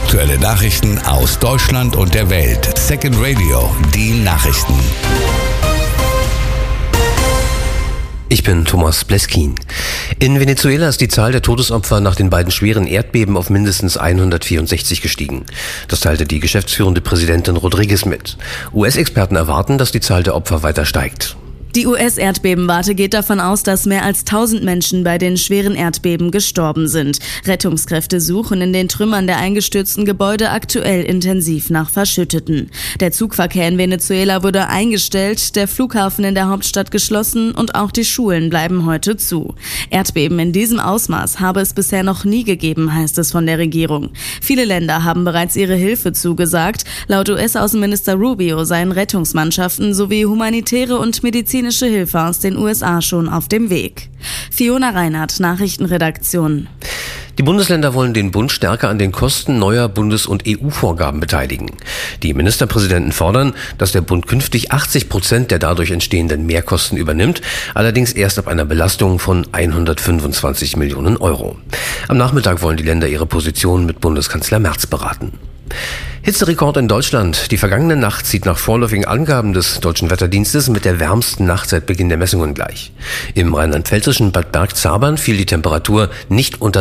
Aktuelle Nachrichten aus Deutschland und der Welt. Second Radio, die Nachrichten. Ich bin Thomas Bleskin. In Venezuela ist die Zahl der Todesopfer nach den beiden schweren Erdbeben auf mindestens 164 gestiegen. Das teilte die geschäftsführende Präsidentin Rodriguez mit. US-Experten erwarten, dass die Zahl der Opfer weiter steigt. Die US-Erdbebenwarte geht davon aus, dass mehr als 1000 Menschen bei den schweren Erdbeben gestorben sind. Rettungskräfte suchen in den Trümmern der eingestürzten Gebäude aktuell intensiv nach Verschütteten. Der Zugverkehr in Venezuela wurde eingestellt, der Flughafen in der Hauptstadt geschlossen und auch die Schulen bleiben heute zu. Erdbeben in diesem Ausmaß habe es bisher noch nie gegeben, heißt es von der Regierung. Viele Länder haben bereits ihre Hilfe zugesagt. Laut US-Außenminister Rubio seien Rettungsmannschaften sowie humanitäre und medizinische Hilfe aus den USA schon auf dem Weg. Fiona Reinhardt, Nachrichtenredaktion. Die Bundesländer wollen den Bund stärker an den Kosten neuer Bundes- und EU-Vorgaben beteiligen. Die Ministerpräsidenten fordern, dass der Bund künftig 80% der dadurch entstehenden Mehrkosten übernimmt, allerdings erst ab einer Belastung von 125 Millionen Euro. Am Nachmittag wollen die Länder ihre Position mit Bundeskanzler Merz beraten. Hitzerekord in Deutschland. Die vergangene Nacht zieht nach vorläufigen Angaben des Deutschen Wetterdienstes mit der wärmsten Nacht seit Beginn der Messungen gleich. Im rheinland-pfälzischen Bad Bergzabern fiel die Temperatur nicht unter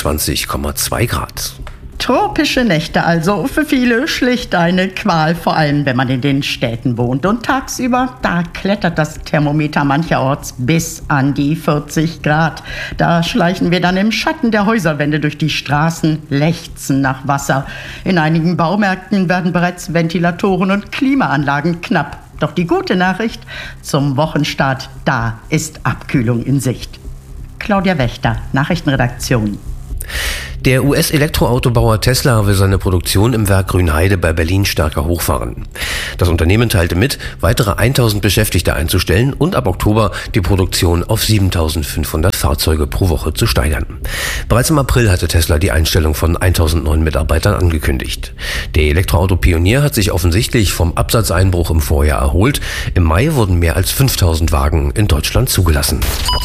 26,2 Grad. Tropische Nächte also, für viele schlicht eine Qual, vor allem wenn man in den Städten wohnt. Und tagsüber, da klettert das Thermometer mancherorts bis an die 40 Grad. Da schleichen wir dann im Schatten der Häuserwände durch die Straßen, lechzen nach Wasser. In einigen Baumärkten werden bereits Ventilatoren und Klimaanlagen knapp. Doch die gute Nachricht, zum Wochenstart, da ist Abkühlung in Sicht. Claudia Wächter, Nachrichtenredaktion. Der US-Elektroautobauer Tesla will seine Produktion im Werk Grünheide bei Berlin stärker hochfahren. Das Unternehmen teilte mit, weitere 1000 Beschäftigte einzustellen und ab Oktober die Produktion auf 7500 Fahrzeuge pro Woche zu steigern. Bereits im April hatte Tesla die Einstellung von 1000 neuen Mitarbeitern angekündigt. Der Elektroauto-Pionier hat sich offensichtlich vom Absatzeinbruch im Vorjahr erholt. Im Mai wurden mehr als 5000 Wagen in Deutschland zugelassen.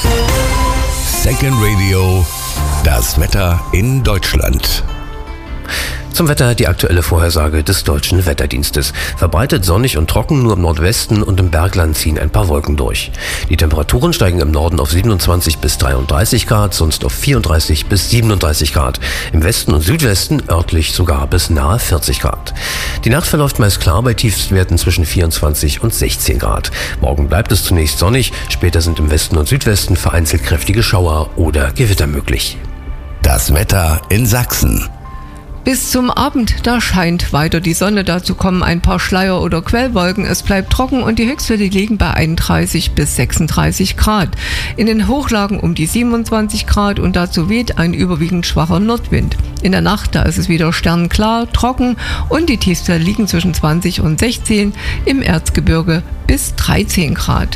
Second Radio, das Wetter in Deutschland. Zum Wetter die aktuelle Vorhersage des Deutschen Wetterdienstes. Verbreitet sonnig und trocken, nur im Nordwesten und im Bergland ziehen ein paar Wolken durch. Die Temperaturen steigen im Norden auf 27 bis 33 Grad, sonst auf 34 bis 37 Grad. Im Westen und Südwesten örtlich sogar bis nahe 40 Grad. Die Nacht verläuft meist klar bei Tiefstwerten zwischen 24 und 16 Grad. Morgen bleibt es zunächst sonnig, später sind im Westen und Südwesten vereinzelt kräftige Schauer oder Gewitter möglich. Das Wetter in Sachsen. Bis zum Abend, da scheint weiter die Sonne. Dazu kommen ein paar Schleier- oder Quellwolken. Es bleibt trocken und die Höchstwerte liegen bei 31 bis 36 Grad. In den Hochlagen um die 27 Grad und dazu weht ein überwiegend schwacher Nordwind. In der Nacht, da ist es wieder sternklar, trocken und die Tiefstwerte liegen zwischen 20 und 16, im Erzgebirge bis 13 Grad.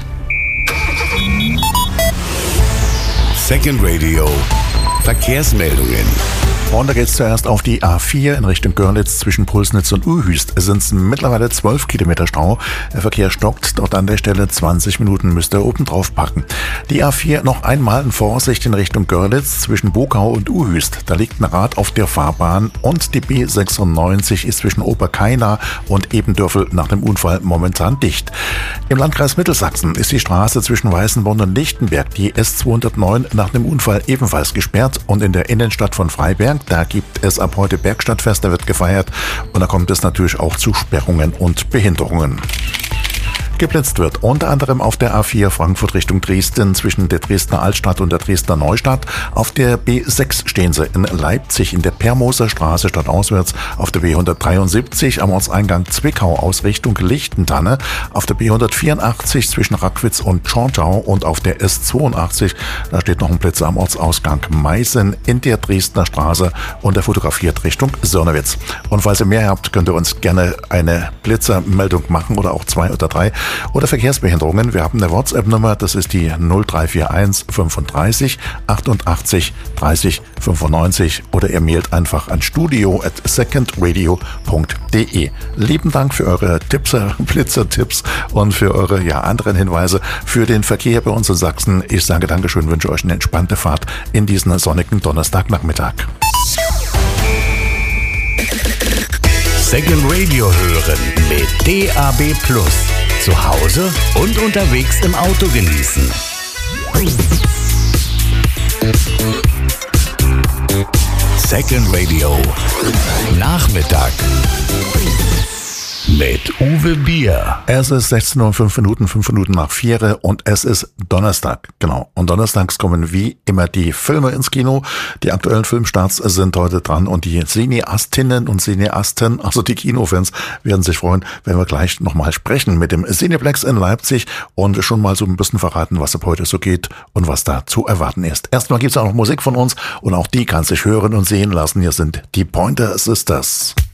Second Radio, Verkehrsmeldungen. Und da geht es zuerst auf die A4 in Richtung Görlitz zwischen Pulsnitz und Uehüst. Es sind mittlerweile 12 Kilometer Stau. Der Verkehr stockt. Dort an der Stelle 20 Minuten müsst ihr oben drauf packen. Die A4 noch einmal in Vorsicht in Richtung Görlitz zwischen Bogau und Uehüst. Da liegt ein Rad auf der Fahrbahn und die B96 ist zwischen Oberkaina und Ebendörfel nach dem Unfall momentan dicht. Im Landkreis Mittelsachsen ist die Straße zwischen Weißenborn und Lichtenberg, die S209, nach dem Unfall ebenfalls gesperrt und in der Innenstadt von Freiberg, da gibt es ab heute Bergstadtfest, da wird gefeiert und da kommt es natürlich auch zu Sperrungen und Behinderungen. Geblitzt wird unter anderem auf der A4 Frankfurt Richtung Dresden zwischen der Dresdner Altstadt und der Dresdner Neustadt. Auf der B6 stehen sie in Leipzig in der Permoser Straße stadtauswärts. Auf der B173 am Ortseingang Zwickau aus Richtung Lichtentanne. Auf der B184 zwischen Rackwitz und Schortau und auf der S82, da steht noch ein Blitzer am Ortsausgang Meißen in der Dresdner Straße und der fotografiert Richtung Sörnewitz. Und falls ihr mehr habt, könnt ihr uns gerne eine Blitzermeldung machen oder auch 2 oder 3. Oder Verkehrsbehinderungen. Wir haben eine WhatsApp-Nummer, das ist die 0341 35 88 30 95 oder ihr mailt einfach an studio@secondradio.de. Lieben Dank für eure Tipps, Blitzertipps und für eure anderen Hinweise für den Verkehr bei uns in Sachsen. Ich sage Dankeschön, wünsche euch eine entspannte Fahrt in diesen sonnigen Donnerstagnachmittag. Second Radio hören mit DAB+. Zu Hause und unterwegs im Auto genießen. Second Radio Nachmittag mit Uwe Bier. Es ist 16 Uhr und 5 Minuten nach 4 und es ist Donnerstag. Genau. Und donnerstags kommen wie immer die Filme ins Kino. Die aktuellen Filmstarts sind heute dran und die Cineastinnen und Cineasten, also die Kinofans, werden sich freuen, wenn wir gleich nochmal sprechen mit dem Cineplex in Leipzig und schon mal so ein bisschen verraten, was ab heute so geht und was da zu erwarten ist. Erstmal gibt's auch noch Musik von uns und auch die kann sich hören und sehen lassen. Hier sind die Pointer Sisters.